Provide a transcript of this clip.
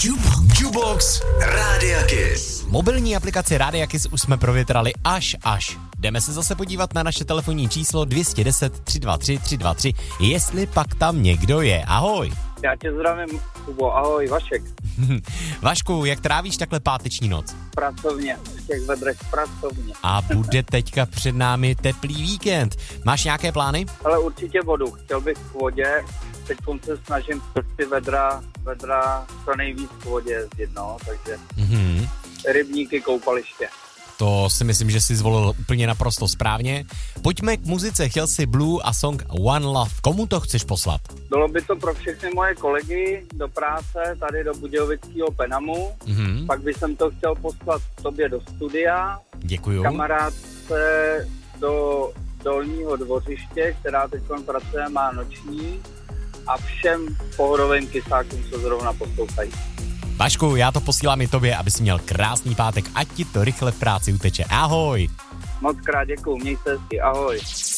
Jubox Rádia Kiss. Mobilní aplikaci Rádia Kiss už jsme provětrali až. Jdeme se zase podívat na naše telefonní číslo 210 323 323, jestli pak tam někdo je. Ahoj. Já tě zdravím, Kubo. Ahoj, Vašek. Vašku, jak trávíš takhle páteční noc? Pracovně, v těch vedrech pracovně. A bude teďka před námi teplý víkend. Máš nějaké plány? Ale určitě vodu. Chtěl bych k vodě. Teď se snažím přes ty vedra co nejvíc k vodě jezdit, no. Takže rybníky, koupaliště. To si myslím, že jsi zvolil úplně naprosto správně. Pojďme k muzice. Chtěl jsi Blue a song One Love. Komu to chceš poslat? Bylo by to pro všechny moje kolegy do práce, tady do Budějovického Penamu. Pak bych to chtěl poslat tobě do studia. Děkuju. Kamarádce do Dolního Dvořiště, která teď pracuje, má noční. A všem pohodovým kysákům, co zrovna poslouchají. Vašku, já to posílám i tobě, aby si měl krásný pátek, ať ti to rychle v práci uteče. Ahoj! Moc krát děkuju, měj se hezky, ahoj.